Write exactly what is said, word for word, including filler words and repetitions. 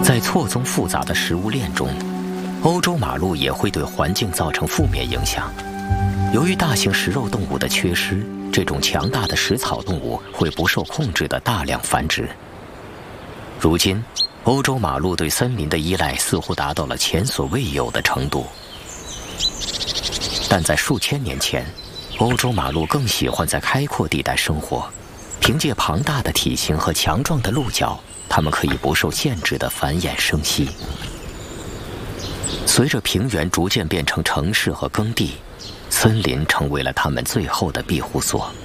在错综复杂的食物链中，欧洲马鹿也会对环境造成负面影响。由于大型食肉动物的缺失，这种强大的食草动物会不受控制地大量繁殖。如今，欧洲马鹿对森林的依赖似乎达到了前所未有的程度。但在数千年前，欧洲马鹿更喜欢在开阔地带生活，凭借庞大的体型和强壮的鹿角，它们可以不受限制地繁衍生息。随着平原逐渐变成城市和耕地，森林成为了它们最后的庇护所。